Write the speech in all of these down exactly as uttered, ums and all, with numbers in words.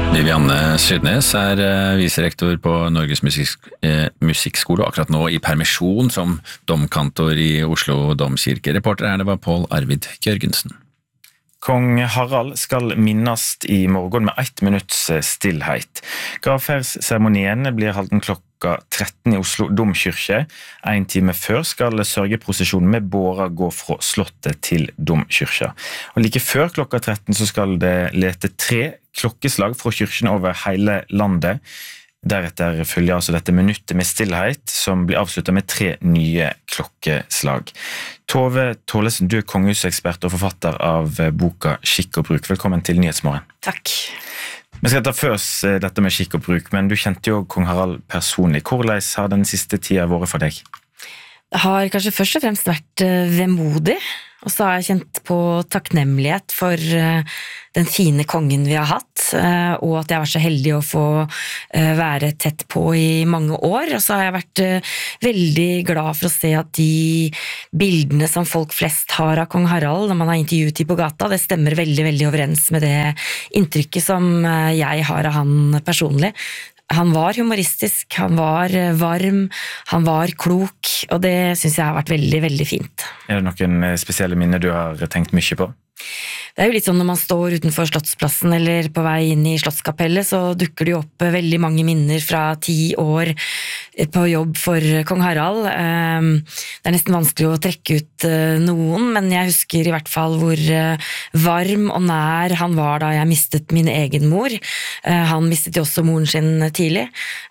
Vivianne Sydnes er viserektor på Norges musikk, eh, musikkskole, akkurat nå i permisjon som domkantor i Oslo Domkirke. Reporter her, det var Pål Arvid Jørgensen. Kong Harald skal minnast i morgen med ett minutts stillhet. Gravferdsseremonien blir halden klokka tretten i Oslo Domkirke. En time før skal sørgeprosesjonen med båra gå fra slottet til Domkirka. Og like før klokka tretten så skal det lete tre klokkeslag fra kyrkene over hele landet. Deretter følger altså dette minuttet med stillhet, som blir avsluttet med tre nye klokkeslag. Tove Tollesen, du er kongehusekspert og forfatter av boka Skikk og bruk. Velkommen til Nyhetsmorgen. Takk. Vi skal ta først dette med skikk og bruk, men du kjente jo kong Harald personlig. Hvordan har den siste tida vært for deg? Det har kanskje først og fremst vært vemodig, og så har jeg kjent på takknemlighet for den fine kongen vi har hatt, og at jeg har vært så heldig å få være tett på i mange år, og så har jeg vært veldig glad for å se at de bildene som folk flest har av kong Harald når man har intervjuet de på gata, det stemmer veldig, veldig overens med det inntrykket som jeg har av han personlig. Han var humoristisk, han var varm, han var klok, og det synes jeg har vært veldig, veldig fint. Er det noen spesielle minner du har tenkt mye på? Det er jo litt sånn når man står utenfor Slottsplassen eller på vei inn i Slottskapellet, så dukker det jo opp veldig mange minner fra ti år på jobb for kong Harald. Det er nesten vanskelig å trekke ut noen, men jeg husker i hvert fall hvor varm og nær han var da jeg mistet min egen mor. Han mistet jo også moren sin tidlig,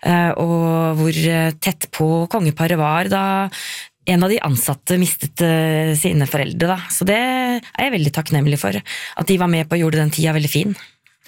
og hvor tett på kongeparet var da en av de ansatte mistet uh, sine foreldre, da. Så det er jeg veldig takknemlig for, at de var med på å gjøre den tida veldig fin.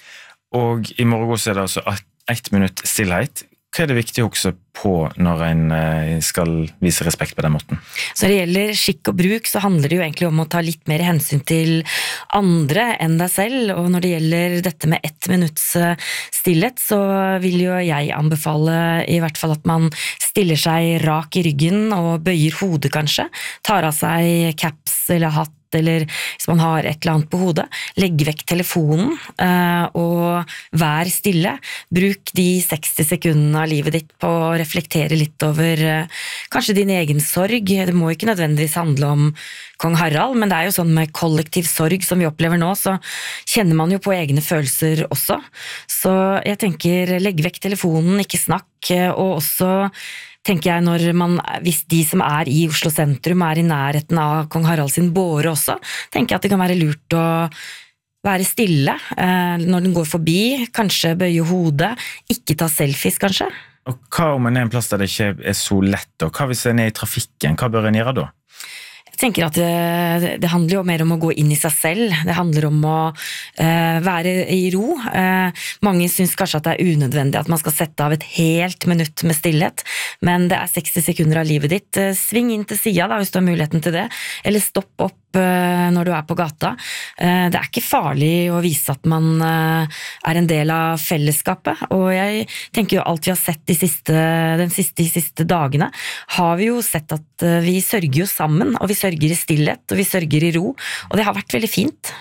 Og i morgen så er det altså ett minutt stillhet. Hva er det viktig å huske på når en uh, skal vise respekt på den måten? Så når det gjelder skikk og bruk, så handler det jo egentlig om å ta litt mer hensyn til andre enn deg selv, og når det gjelder dette med ett minutts stillhet, så vil jo jeg anbefale i hvert fall at man stiller seg rak i ryggen og bøyer hodet kanskje, tar av seg caps eller hatt, eller hvis man har et eller annet på hodet, legg vekk telefonen uh, og vær stille. Bruk de seksti sekundene av livet ditt på å reflektere litt over uh, kanskje din egen sorg. Det må ikke nødvendigvis handle om kong Harald, men det er jo sånn med kollektiv sorg som vi opplever nå, så kjenner man jo på egne følelser også. Så jeg tenker, legg vekk telefonen, ikke snakk, og også tenker jeg når man, hvis de som er i Oslo sentrum er i nærheten av kong Harald sin båre også, tenker jeg at det kan være lurt å være stille eh, når den går forbi, kanskje bøye hodet, ikke ta selfies kanskje. Og hva om en er en plass der det ikke er så lett, og hva hvis en er i trafikken, hva bør en gjøre da? Jeg tenker at det, det handler jo mer om å gå inn i seg selv, det handler om å uh, være i ro. Uh, mange synes kanskje at det er unødvendig at man skal sette av et helt minutt med stillhet, men det er seksti sekunder av livet ditt. Uh, sving inn til siden da, hvis du har muligheten til det, eller stopp opp når du er på gata. Det er ikke farlig å vise at man er en del av fellesskapet, og jeg tenker jo alt vi har sett de siste, den siste, de siste dagene, har vi jo sett at vi sørger jo sammen, og vi sørger i stillhet, og vi sørger i ro, og det har vært veldig fint.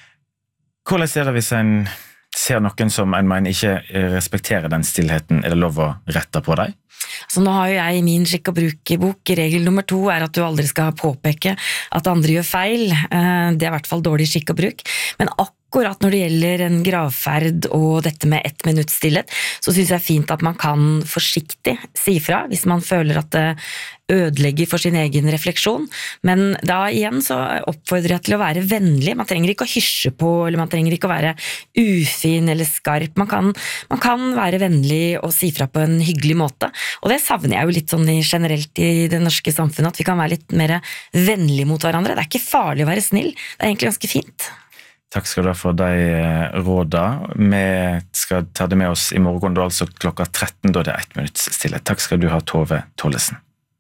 Hvordan er det hvis en ser noen som en mener ikke respekterer den stillheten, er det lov å rette på deg? Så nå har jo jeg i min skikk og bruk-bok, regel nummer to er at du aldri skal påpeke at andre gjør feil. Det er i hvert fall dårlig skikk og bruk. Men akkurat når det gjelder en gravferd og dette med ett minutts stillhet, så synes jeg fint at man kan forsiktig si fra hvis man føler at det ødelegger for sin egen refleksjon. Men da igjen så oppfordrer jeg til å være vennlig. Man trenger ikke å hysje på, eller man trenger ikke å være ufin eller skarp. Man kan, man kan være vennlig og si fra på en hyggelig måte. Og det savner jeg jo litt sånn generelt i det norske samfunnet, at vi kan være litt mer vennlige mot hverandre. Det er ikke farlig å være snill. Det er egentlig ganske fint. Takk skal du ha for de råda. Vi skal ta det med oss i morgen, da altså klokka tretten, da det er ett minutts stillhet. Takk skal du ha, Tove Tollesen.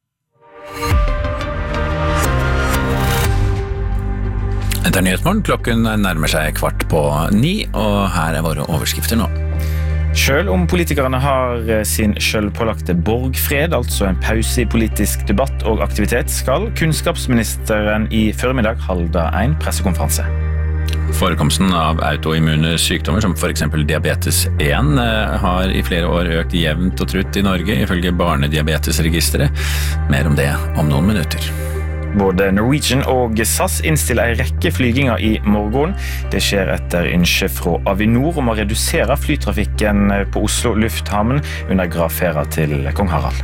Etter Nyhetsmorgen, klokken nærmer seg kvart på ni, og her er våre overskrifter nå. Selv om politikerne har sin selvpålagte borgfred, altså en pause i politisk debatt og aktivitet, skal kunnskapsministeren i formiddag holde en pressekonferanse. Forekomsten av autoimmune sykdommer, som for eksempel diabetes én, har i flere år økt jevnt og trutt i Norge, ifølge Barnediabetesregisteret. Mer om det om noen minutter. Både Norwegian og SAS innstiller en rekke flyginger i morgen. Det skjer etter ønske fra Avinor om å redusere flytrafikken på Oslo lufthavn under gravferda til kong Harald.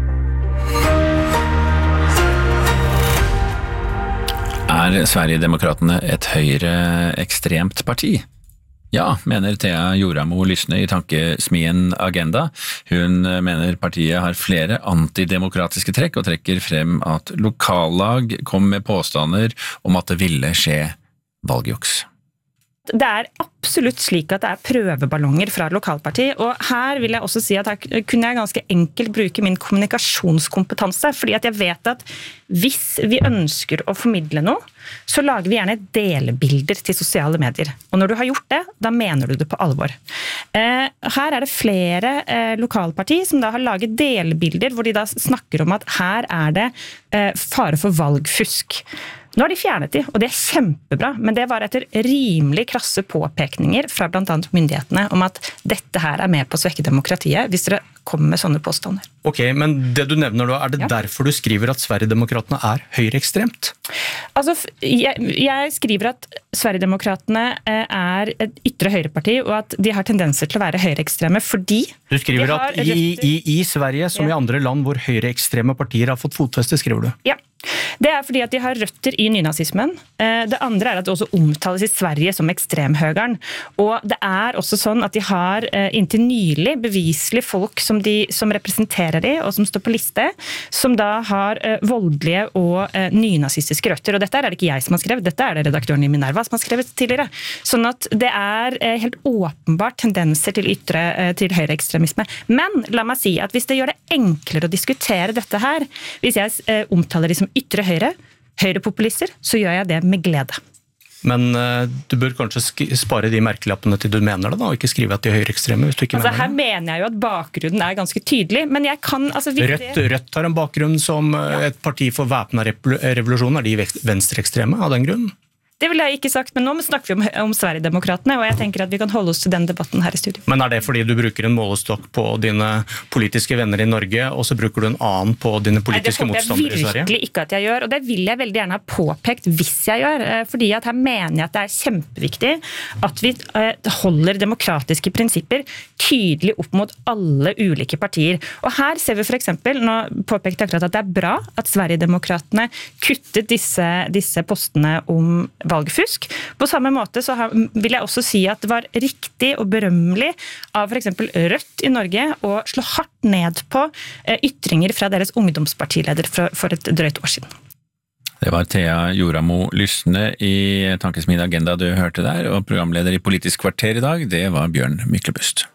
Er Sverigedemokratene et høyre-ekstremt parti? Ja, mener Thea Joramo Lysne i tankesmien Agenda. Hun mener partiet har flere antidemokratiske trekk, og trekker frem at lokallag kom med påstander om at det ville skje valgjuks. Det er absolutt slik at det er prøveballonger fra et lokalparti, og her vil jeg også si at her kunne jeg ganske enkelt bruke min kommunikasjonskompetanse, fordi at jeg vet at hvis vi ønsker å formidle noe, så lager vi gjerne delbilder til sosiale medier. Og når du har gjort det, da mener du det på alvor. Eh, her er det flere eh, lokalparti som da har laget delbilder, hvor de da snakker om at her er det eh, fare for valgfusk. Nå har de fjernet de, og det er kjempebra, men det var etter rimelig krasse påpekninger fra blant annet myndighetene om at dette her er med på å svekke demokratiet, hvis dere kommer med sånne påstander. Ok, men det du nevner da, er det ja. derfor du skriver at Sverigedemokratene er høyreekstremt? Altså, jeg, jeg skriver at Sverigedemokratene er et ytre høyreparti, og at de har tendenser til å være høyreekstreme fordi Du skriver at i, i, i Sverige, som ja. i andre land hvor høyreekstreme partier har fått fotfeste, skriver du? Ja. Det er fordi at de har røtter i nynazismen. Det andre er at det også omtales i Sverige som ekstremhøgeren. Og det er også sånn at de har inntil nylig beviselig folk som, de, som representerer de, og som står på liste, som da har voldelige og nynazistiske røtter. Og dette er det ikke jeg som har skrevet, dette er det redaktøren i Minerva som har skrevet tidligere. Sånn at det er helt åpenbart tendenser til ytre, til høyreekstremisme. Men la meg si at hvis det gjør det enklere å diskutere dette her, hvis jeg omtaler de som ytre høyre, høyrepopulister, så gjør jeg det med glede. Men uh, du bør kanskje spare de merkelappene til du mener det da, og ikke skrive at de er høyreekstreme hvis du ikke altså, mener det. Her mener jeg jo at bakgrunnen er ganske tydelig, men jeg kan... Altså, Rødt, det... Rødt har en bakgrunn som et parti for væpnet revolusjon. Er de venstreekstreme av den grunnen? Det vil jeg ikke sagt, men nå snakker vi om, om Sverigedemokratene, og jeg tenker at vi kan holde oss til den debatten her i studio. Men er det fordi du bruker en målestokk på dine politiske venner i Norge, og så bruker du en annen på dine politiske motstandere i Sverige? Nei, det håper jeg virkelig ikke at jeg gjør, og det vil jeg veldig gjerne ha påpekt hvis jeg gjør, fordi at her mener jeg at det er kjempeviktig at vi holder demokratiske prinsipper tydelig opp mot alle ulike partier. Og her ser vi for eksempel, nå påpekte jeg akkurat at det er bra at Sverigedemokratene kuttet disse, disse postene om valgfusk. På samme måte så vil jeg også si at det var riktig og berømmelig av for eksempel Rødt i Norge å slå hardt ned på ytringer fra deres ungdomspartileder for et drøyt år siden. Det var Thea Joramo Lysne i Tankesmien Agenda du hørte der, og programleder i Politisk kvarter i dag, det var Bjørn Myklebust.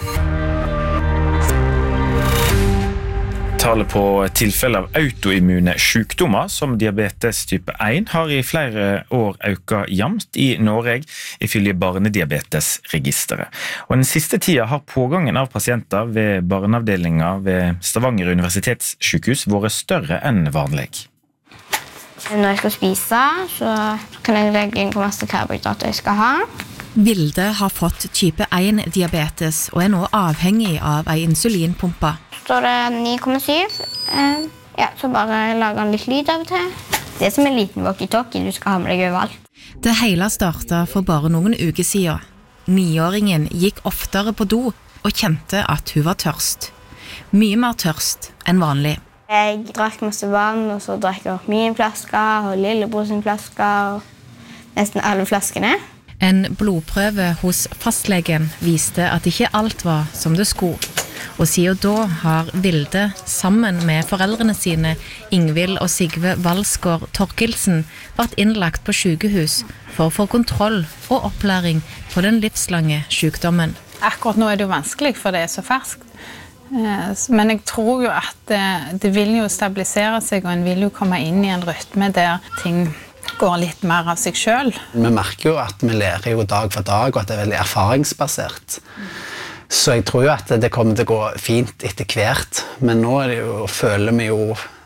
Tallet på tilfeller av autoimmune sykdommer som diabetes type én har i flere år økt jevnt i Norge, ifølge Barnediabetesregisteret. Og den siste tida har pågangen av pasienter ved barneavdelinger ved Stavanger universitetssykehus vært større enn vanlig. Når jeg skal spise, så kan jeg legge inn hvor masse karbohydrater jeg skal ha. Vilde har fått type én diabetes og er nå avhengig av en insulinpumpe. Så står det ni komma syv. Ja, så bare lager han litt lyd av og til. Det er som en liten walkie-talkie du skal ha med deg overalt. Det hele startet for bare noen uker siden. Niåringen gikk oftere på do og kjente at hun var tørst. Mye mer tørst enn vanlig. Jeg drakk masse vann, og så drakk jeg min flaske, og lillebror sin flaske, og nesten alle flaskene. En blodprøve hos fastlegen viste at ikke alt var som det skulle. Og siden da har Vilde, sammen med foreldrene sine, Ingvild og Sigve Valsgaard Torkelsen, vært innlagt på sykehus for å få kontroll og opplæring på den livslange sykdommen. Akkurat nå er det jo vanskelig, for det er så ferskt. Men jeg tror jo at det, det vil jo stabilisere seg, og en vil jo komme inn i en rytme der ting går litt mer av seg selv. Vi merker jo at vi lærer jo dag for dag, og at det er veldig erfaringsbasert. Så jeg tror jo at det kommer til å gå fint etter hvert, men nå er det jo, føler vi jo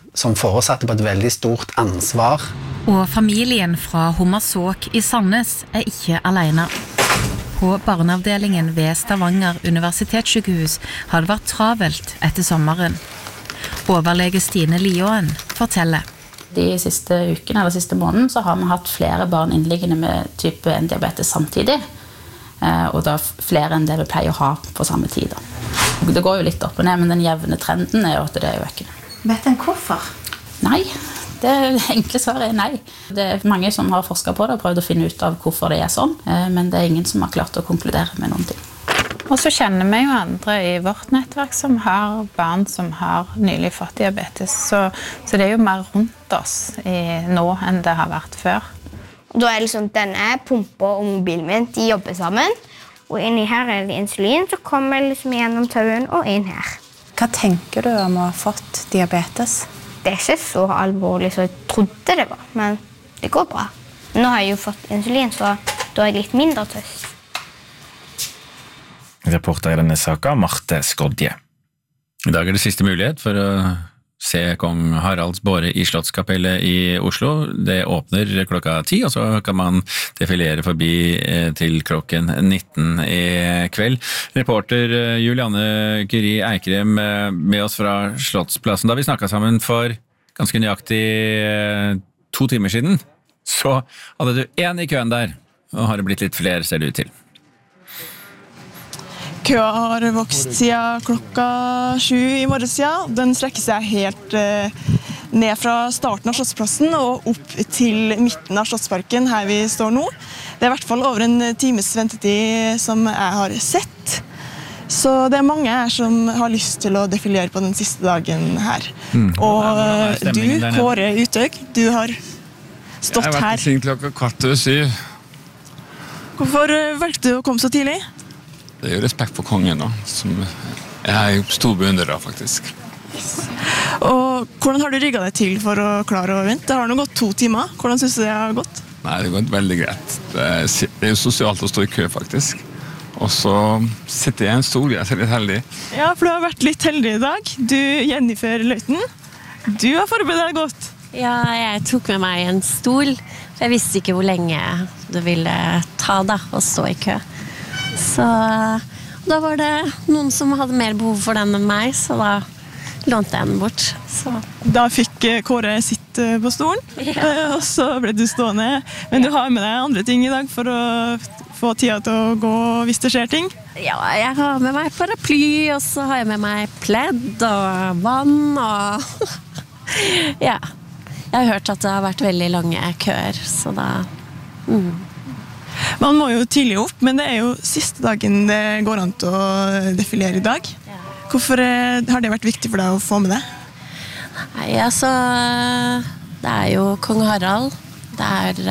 som foresatte på et veldig stort ansvar. Og familien fra Hommersåk i Sandnes er ikke alene. På barneavdelingen ved Stavanger universitetssykehus har det vært travelt etter sommeren. Overlege Stine Liåen forteller. De siste ukene eller siste måneden så har vi hatt flere barn innliggende med type en diabetes samtidig. Og da flere enn det vi pleier å ha på samme tid. Det går jo litt opp og ned, men den jevne trenden er jo at det er økende. Vet en hvorfor? Nei, det enkle svaret er nei. Det er mange som har forsket på det og prøvd å finne ut av hvorfor det er sånn, men det er ingen som har klart å konkludere med noen ting. Og så kjenner vi jo andre i vårt nettverk som har barn som har nylig fått diabetes, så, så det er jo mer rundt oss i, nå enn det har vært før. Da er liksom denne pumpa og mobilen min, de jobber sammen, og inni her er det insulin, så kommer liksom gjennom tauen og inn her. Hva tenker du om å ha fått diabetes? Det er ikke så alvorlig som jeg trodde det var, men det går bra. Nå har jeg jo fått insulin, så da er jeg litt mindre tøst. Reporter i denne saken, Marte Skodje. I dag er det siste mulighet for å se kong Haralds båre i Slottskapellet i Oslo. Det åpner klokka ti, og så kan man defilere forbi til klokken nitten i kveld. Reporter Juliane Curie Eikrem med oss fra Slottsplassen. Da vi snakket sammen for ganske nøyaktig to timer siden, så hadde du en i køen der, og har det blitt litt flere, ser det ut til. Køa har vokst siden klokka sju i morgensiden. Den strekker seg helt eh, ned fra starten av Slottsplassen og opp til midten av Slottsparken, her vi står nå. Det er i hvert fall over en times ventetid som jeg har sett. Så det er mange her som har lyst til å defilere på den siste dagen her. Mm. Og du, Kåre Uthaug, du har stått her. Jeg har vært siden klokka kvart over syv. Hvorfor valgte du å komme så tidlig? Det er jo respekt for kongen da, som jeg er jo stor beundrer da, faktisk. Og hvordan har du rigget deg til for å klare å vente? Det har nå gått to timer. Hvordan synes du det har gått? Nei, det har gått veldig greit. Det er, det er jo sosialt å stå i kø, faktisk. Og så sitter jeg i en stol, jeg er litt heldig. Ja, for du har vært litt heldig i dag. Du, Jennifer Løiten, du har forberedt deg godt. Ja, jeg tok med meg en stol. Jeg visste ikke hvor lenge det ville ta da, å stå i kø. Så da var det noen som hadde mer behov for den enn meg, så da lånte jeg den bort. Så. Da fikk Kåre sitt på stolen, ja. Og så ble du stående. Men du har med deg andre ting i dag for å få tida til å gå hvis det skjer ting? Ja, jeg har med meg paraply, og så har jeg med meg pledd og vann og ja. Jeg har hørt at det har vært veldig lange køer, så da mm. Man må jo tidlig opp, men det er jo siste dagen det går an til å defilere i dag. Hvorfor har det vært viktig for deg å få med det? Nei, altså, det er jo kong Harald. Det er,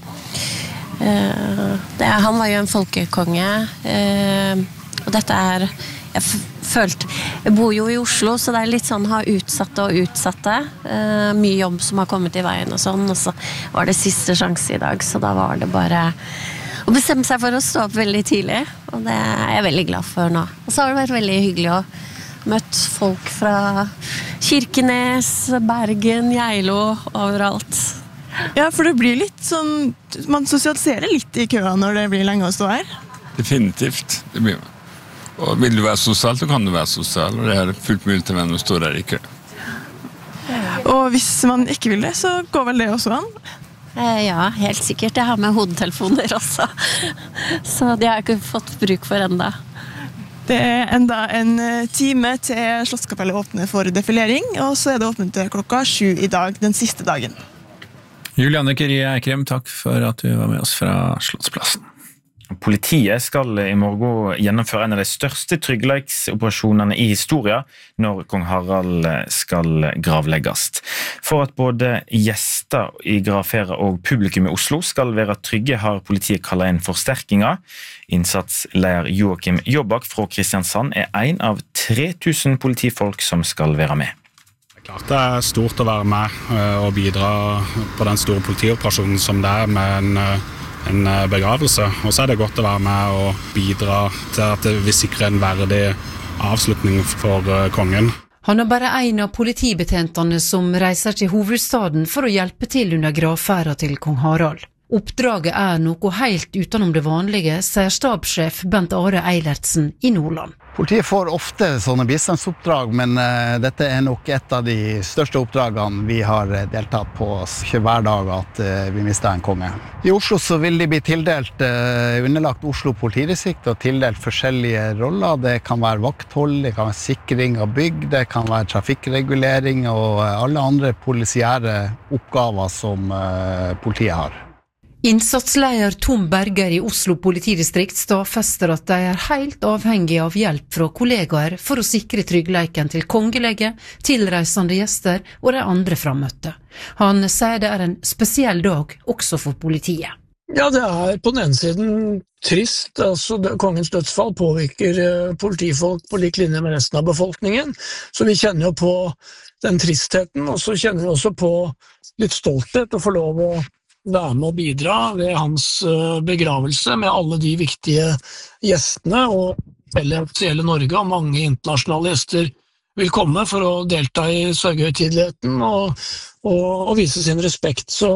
uh, det er, han var jo en folkekonge, uh, og dette er, jeg følte, jeg bor jo i Oslo, så det er litt sånn ha utsatte og utsatte. Uh, mye jobb som har kommet i veien og sånn, og så var det siste sjanse i dag, så da var det bare å bestemme seg for å stå opp veldig tidlig, og det er jeg veldig glad for nå. Og så har det vært veldig hyggelig å møte folk fra Kirkenes, Bergen, Geilo, overalt. Ja, for det blir litt sånn, man sosialiserer litt i køa når det blir lenge å stå her. Definitivt, det blir man. Og vil du være sosial, så kan du være sosial, og det er fullt mulig til å stå der i kø. Og hvis man ikke vil det, så går vel det også an? Ja, helt sikkert. Jeg har med hodetelefoner også. Så de har jeg ikke fått bruk for enda. Det er enda en time til Slottskapellet åpner for defilering, og så er det åpnet til klokka sju i dag, den siste dagen. Juliane Curie Eikrem, takk for at du var med oss fra Slottsplassen. Politiet skal i morgen gjennomføre en av de største tryggleiksoperasjonene i historien når kong Harald skal gravlegges. For at både gjester i gravferden og publikum i Oslo skal være trygge, har politiet kallet inn forsterkinger. Innsatsleder Joakim Jobbak fra Kristiansand er en av tre tusen politifolk som skal være med. Det er klart det er stort å være med og bidra på den store politioperasjonen som det er med en en begravelse, og så er det godt å være med og bidra til at vi sikrer en verdig avslutning for kongen. Han er bare en av politibetjentene som reiser til hovedstaden for å hjelpe til under gravferda til kong Harald. Oppdraget er noe helt utenom det vanlige, sier stabssjef Bent Are Eilertsen i Nordland. Politiet får ofte sånne bistandsoppdrag, men uh, dette er nok et av de største oppdragene vi har deltatt på hver dag at uh, vi mistet en konge. I Oslo så vil de bli tildelt uh, underlagt Oslo politidistrikt og tildelt forskjellige roller. Det kan være vakthold, det kan være sikring av bygg, det kan være trafikkregulering og uh, alle andre polisiære oppgaver som uh, politiet har. Innsatsleder Tom Berger i Oslo politidistrikt stadfester at de er helt avhengige av hjelp fra kollegaer for å sikre tryggleiken til kongelege, tilreisende gjester og de andre frammøtte. Han sier det er en spesiell dag også for politiet. Ja, det er på den ene siden trist. Altså, kongens dødsfall påvirker politifolk på lik linje med resten av befolkningen, så vi kjenner jo på den tristheten, og så kjenner vi også på litt stolthet å få lov å være med å bidra ved hans begravelse med alle de viktige gjestene, og hele Norge og mange internasjonale gjester vil komme for å delta i sørgehøytideligheten og, og, og vise sin respekt. Så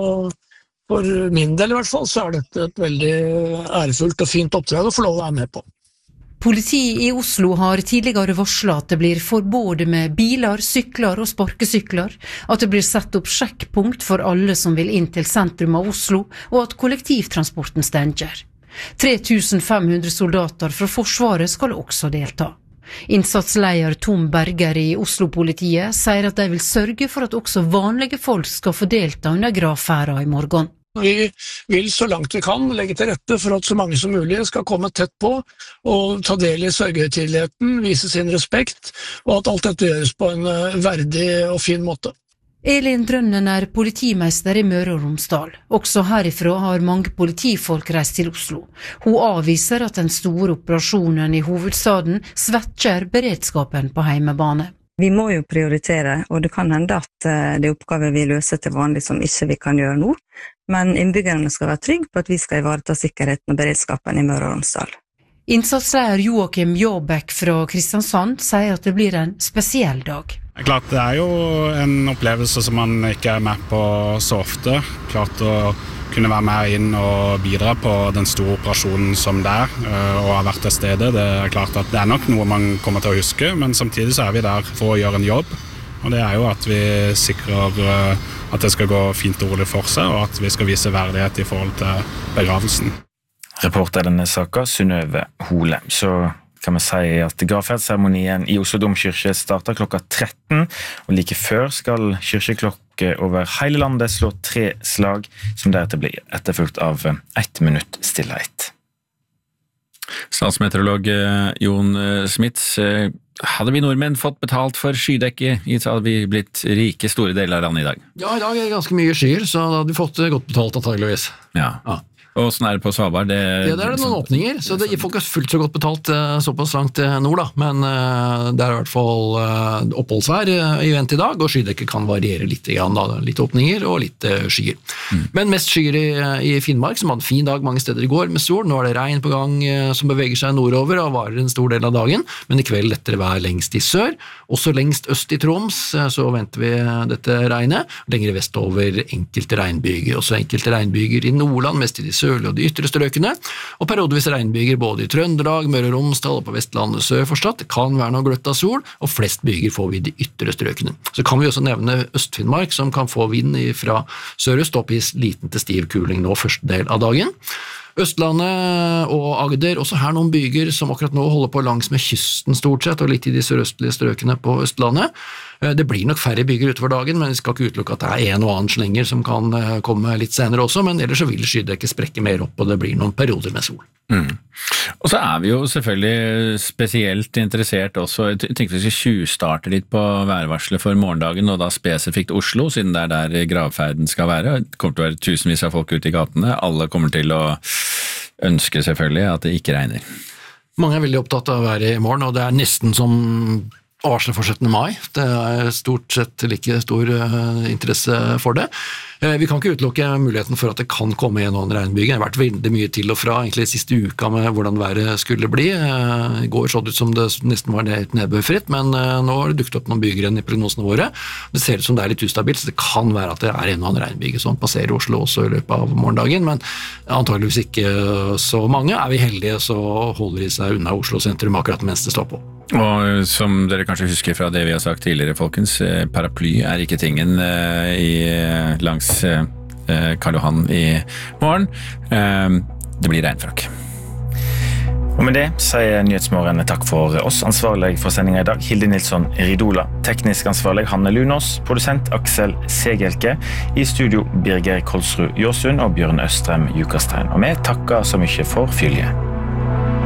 for min del i hvert fall så er dette et veldig ærefullt og fint oppdrag å få lov å være med på. Politiet i Oslo har tidligere varslet at det blir forbud med biler, sykler og sparkesykler, at det blir satt opp sjekkpunkt for alle som vil inn til sentrum av Oslo, og at kollektivtransporten stenger. tre tusen fem hundre soldater fra Forsvaret skal også delta. Innsatsleder Tom Berger i Oslo-politiet sier at de vil sørge for at også vanlige folk skal få delta under gravferda i morgen. Vi vil så langt vi kan legge til rette for at så mange som mulig skal komme tett på og ta del i sørgehøytideligheten, vise sin respekt, og at alt dette gjøres på en verdig og fin måte. Elin Drønnen er politimeister i Møre og Romsdal. Også herifra har mange politifolk reist til Oslo. Hun avviser at den store operasjonen i hovedstaden svekker beredskapen på heimebane. Vi må jo prioritere, og det kan hende at det er oppgaver vi løser til vanlig som ikke vi kan gjøre nå, men innbyggerne skal være trygge på at vi skal ivareta sikkerheten og beredskapen i Møre og Romsdal. Innsatsleder Joakim Jåbæk fra Kristiansand sier at det blir en spesiell dag. Klart, det er jo en opplevelse som man ikke er med på så ofte. Klart å kunne være med inn og bidra på den store operasjonen som det er, og har vært til stede. Det er klart at det er nok noe man kommer til å huske, men samtidig så er vi der for å gjøre en jobb. Og det er jo at vi sikrer at det skal gå fint og rolig for seg, og at vi skal vise verdighet i forhold til begravelsen. Reporter denne saken, Synnøve Hole. Så kan vi si at gravferdsseremonien i Oslo Domkirke starter klokka tretten, og like før skal kirkeklokke over hele landet slå tre slag, som deretter blir etterfulgt av ett minutt stillhet. Statsmeteorolog Jon Smits, hadde vi nordmenn fått betalt for skydekke, så hadde vi blitt rike store deler av landet i dag. Ja, i dag er det ganske mye skyer, så da hadde vi fått godt betalt antageligvis. Ja, ja. Og sånn er det på Svalbard? Det, ja, det er det noen åpninger, så det gir folk fullt så godt betalt såpass langt nord, da. Men det er i hvert fall oppholdsvær i vent i dag, og skydekket kan variere litt, da. Litt åpninger og litt skyer. Mm. Men mest skyer i, i Finnmark, som hadde en fin dag mange steder i går med sol. Nå er det regn på gang som beveger seg nordover og varer en stor del av dagen, men i kveld lettere vær lengst i sør. Også lengst øst i Troms, så venter vi dette regnet. Lengre vestover enkelte regnbyger, også enkelte regnbyger i Nordland, mest i de sør og de ytre strøkene, og periodevis regnbyger både i Trøndelag, Møre og Romsdal og på Vestlandet sør forstsatt. Det kan være noe gløtt av sol, og flest byger får vi i de ytre strøkene. Så kan vi også nevne Øst-Finnmark, som kan få vind fra sørøst opp i liten til stiv kuling nå første del av dagen. Østlandet og Agder, også her noen byger som akkurat nå holder på langs med kysten stort sett, og litt i de sørøstlige strøkene på Østlandet. Det blir nok færre byger utover dagen, men vi skal ikke utelukke at det er en og annen slenger som kan komme litt senere også, men ellers så vil skydekket sprekke mer opp, og det blir noen perioder med sol. Mm. Og så er vi jo selvfølgelig spesielt interessert også, jeg tenker vi skal tjuvstarte litt på værvarselet for morgendagen, og da spesifikt Oslo, siden det er der gravferden skal være. Det kommer til å være tusenvis av folk ute i gatene, alle kommer til å ønske selvfølgelig at det ikke regner. Mange er veldig opptatt av været i morgen, og det er nesten som varsler for syttende mai. Det er stort sett like stor uh, interesse for det. Uh, vi kan ikke utelukke muligheten for at det kan komme en og annen regnbyge. Det har vært veldig mye til og fra egentlig siste uka med hvordan været skulle bli. Uh, I går så det ut som det nesten var helt nedbørfritt, men uh, nå har det dukket opp noen byger igjen i prognosene våre. Det ser ut som det er litt ustabilt, så det kan være at det er en og annen regnbyge som passerer Oslo også i løpet av morgendagen, men antageligvis ikke så mange. Er vi heldige, så holder de seg unna Oslo sentrum akkurat mens det står på. Og som dere kanskje husker fra det vi har sagt tidligere, folkens, paraply er ikke tingen i, langs Karl Johan i morgen. Det blir regnfrakk. Og med det sier Nyhetsmorgen takk for oss. Ansvarlig for sendingen i dag, Hilde Nilsson Ridola. Teknisk ansvarlig, Hanne Lunås. Produsent, Aksel Segelke. I studio, Birger Kolsrud Jåsund og Bjørn Østrem Jukastein. Og vi takker så mye for fylget.